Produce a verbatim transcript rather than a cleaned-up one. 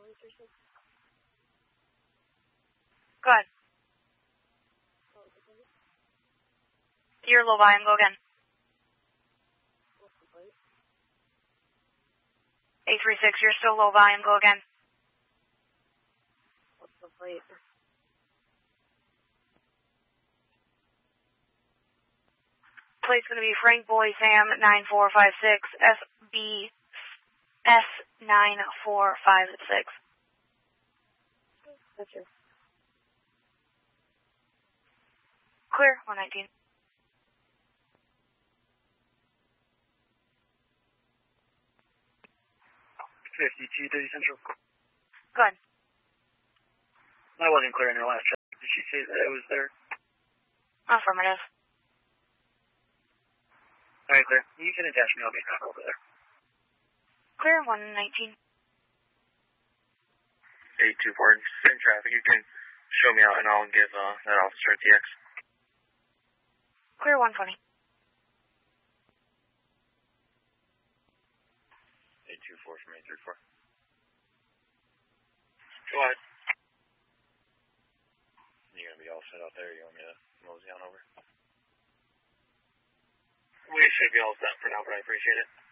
Go ahead. You're low volume, go again. eight three six, you're still low volume, go again. What's the plate? Plate's going to be Frank Boy Sam nine four five six, S B S nine four five six. Gotcha. Clear, one nineteen. fifty-two thirty Central. Go ahead. I wasn't clear in her last check. Did she say that it was there? Affirmative. Alright, clear. You can attach me. I'll be back over there. Clear, one nineteen. eight two four, same traffic. You can show me out and I'll give uh, that officer a T X. Clear, one twenty. eight two four from eight three four. Go ahead. You gonna be all set out there? You want me to mosey on over? We should be all set for now, but I appreciate it.